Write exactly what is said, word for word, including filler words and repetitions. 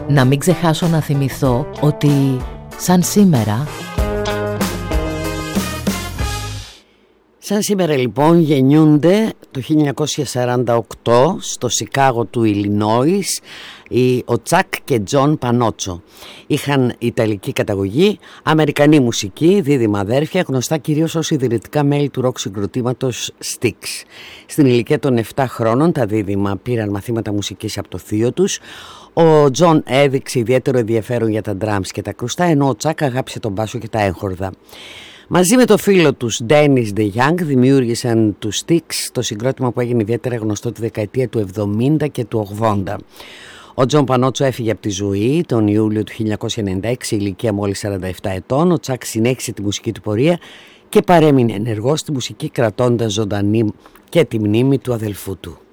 Να μην ξεχάσω να θυμηθώ ότι σαν σήμερα... Σαν σήμερα λοιπόν γεννιούνται το χίλια εννιακόσια σαράντα οκτώ στο Σικάγο του Ιλινόης ο Τσακ και Τζον Πανότσο. Είχαν ιταλική καταγωγή, αμερικανή μουσική, δίδυμα αδέρφια, γνωστά κυρίως ως ιδρυτικά μέλη του ροκ συγκροτήματος Styx. Στην ηλικία των επτά χρόνων τα δίδυμα πήραν μαθήματα μουσικής από το θείο τους. Ο Τζον έδειξε ιδιαίτερο ενδιαφέρον για τα drums και τα κρουστά, ενώ ο Τσακ αγάπησε τον μπάσο και τα έγχορδα. Μαζί με το φίλο τους Dennis DeYoung δημιούργησαν τους Styx, το συγκρότημα που έγινε ιδιαίτερα γνωστό τη δεκαετία του εβδομήντα και του ογδόντα. Ο Τζον Πανότσο έφυγε από τη ζωή τον Ιούλιο του χίλια εννιακόσια ενενήντα έξι, ηλικία μόλις σαράντα επτά ετών. Ο Τσακ συνέχισε τη μουσική του πορεία και παρέμεινε ενεργός στη μουσική, κρατώντας ζωντανή και τη μνήμη του αδελφού του.